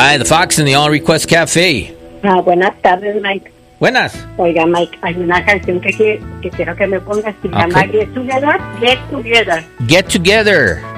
Hi, the Fox and the All Request Cafe. Buenas tardes, Mike. Buenas. Oiga, Mike, hay una canción que quiero que me pongas que se llama Get Together. Get Together. Get Together.